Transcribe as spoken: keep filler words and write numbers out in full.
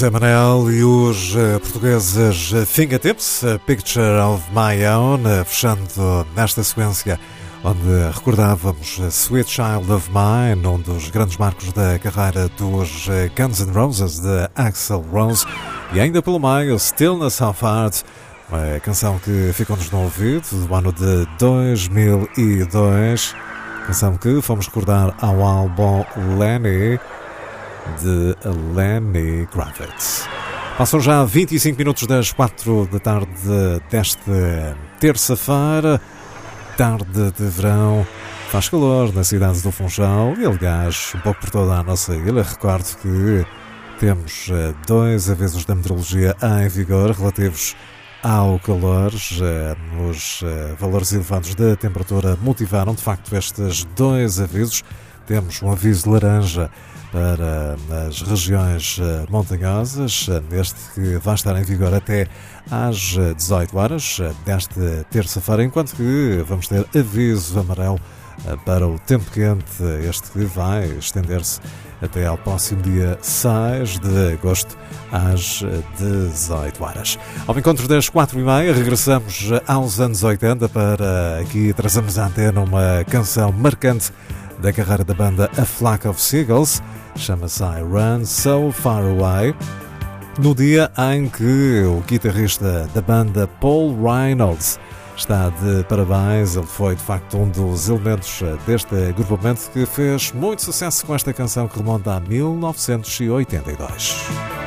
Zé Manel e os uh, portugueses uh, Fingertips, a Picture of My Own, uh, fechando nesta sequência onde recordávamos uh, Sweet Child of Mine, um dos grandes marcos da carreira dos uh, Guns N' Roses, de Axl Rose, e ainda pelo meio Stillness of Heart, uma canção que ficou-nos no ouvido do ano de dois mil e dois, canção que fomos recordar ao álbum Lenny, de Lenny Kravitz. Passam já vinte e cinco minutos das quatro da tarde desta terça-feira, tarde de verão, faz calor na cidade do Funchal e, aliás, um pouco por toda a nossa ilha. Recordo que temos dois avisos da meteorologia em vigor relativos ao calor. Os valores elevados da temperatura motivaram, de facto, estes dois avisos. Temos um aviso laranja para as regiões montanhosas, neste que vai estar em vigor até às dezoito horas desta terça-feira, enquanto que vamos ter aviso amarelo para o tempo quente, este que vai estender-se até ao próximo dia seis de agosto às dezoito horas. Ao encontro das quatro e meia, regressamos aos anos oitenta para aqui trazermos à antena uma canção marcante da carreira da banda A Flock of Seagulls. Chama-se I Run So Far Away, no dia em que o guitarrista da banda Paul Reynolds está de parabéns. Ele foi de facto um dos elementos deste agrupamento que fez muito sucesso com esta canção que remonta a mil novecentos e oitenta e dois.